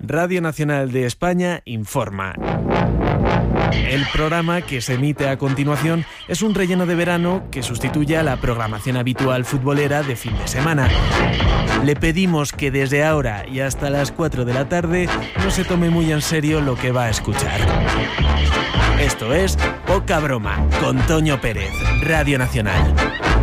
Radio Nacional de España informa. El programa que se emite a continuación es un relleno de verano que sustituye a la programación habitual futbolera de fin de semana. Le pedimos que desde ahora y hasta las 4 de la tarde no se tome muy en serio lo que va a escuchar. Esto es Poca Broma, con Toño Pérez, Radio Nacional.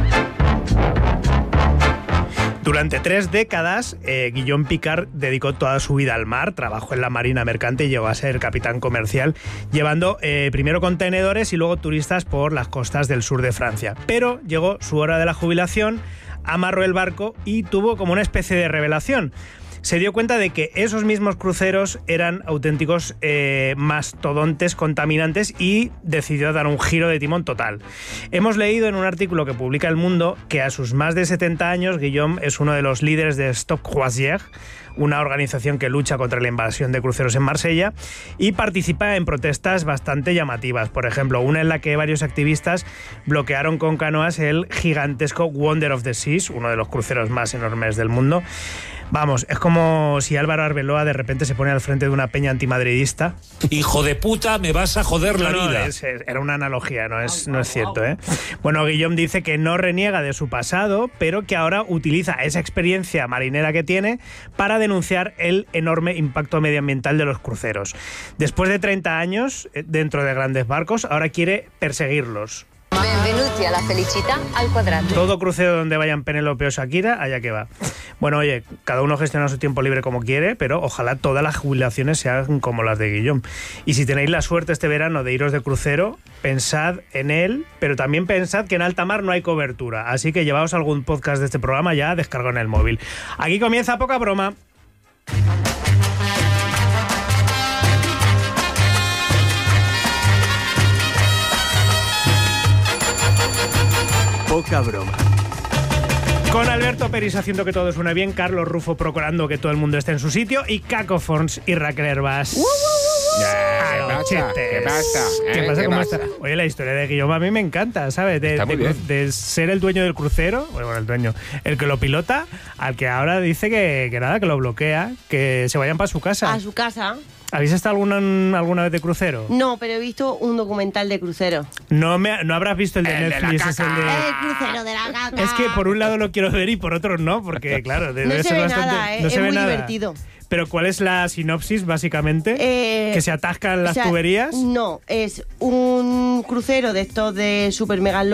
Durante 3 décadas, Guillaume Picard dedicó toda su vida al mar, trabajó en la marina mercante y llegó a ser capitán comercial, llevando primero contenedores y luego turistas por las costas del sur de Francia. Pero llegó su hora de la jubilación, amarró el barco y tuvo como una especie de revelación. Se dio cuenta de que esos mismos cruceros eran auténticos mastodontes contaminantes y decidió dar un giro de timón total. Hemos leído en un artículo que publica El Mundo que a sus más de 70 años Guillaume es uno de los líderes de Stop Croisières, una organización que lucha contra la invasión de cruceros en Marsella, y participa en protestas bastante llamativas. Por ejemplo, una en la que varios activistas bloquearon con canoas el gigantesco Wonder of the Seas, uno de los cruceros más enormes del mundo. Vamos, es como si Álvaro Arbeloa de repente se pone al frente de una peña antimadridista. Hijo de puta, me vas a joder la vida. Era una analogía, no es cierto, ¿eh? Bueno, Guillaume dice que no reniega de su pasado, pero que ahora utiliza esa experiencia marinera que tiene para denunciar el enorme impacto medioambiental de los cruceros. Después de 30 años dentro de grandes barcos, ahora quiere perseguirlos. Benvenuti a la felicità al cuadrado. Todo crucero donde vayan Penélope o Shakira, allá que va. Bueno, oye, cada uno gestiona su tiempo libre como quiere, pero ojalá todas las jubilaciones sean como las de Guillaume. Y si tenéis la suerte este verano de iros de crucero, pensad en él, pero también pensad que en alta mar no hay cobertura. Así que llevaos algún podcast de este programa ya descargado en el móvil. Aquí comienza Poca Broma. Poca Broma. Con Alberto Peris haciendo que todo suene bien, Carlos Rufo procurando que todo el mundo esté en su sitio y Caco Forns y Raquel Herbás. ¿Qué pasa? ¿Cómo está? Oye, la historia de Guillaume a mí me encanta, ¿sabes? De ser el dueño del crucero, bueno, el que lo pilota, al que ahora dice que lo bloquea, que se vayan para su casa. A su casa. ¿Habéis estado alguna vez de crucero? No, pero he visto un documental de crucero. No habrás visto el de Netflix. El crucero de la caca. Es que por un lado lo quiero ver y por otro no, porque claro, no se ve nada, no es se ve muy nada. divertido. Pero ¿cuál es la sinopsis, básicamente? ¿Que se atascan las tuberías? No, es un crucero de estos de super mega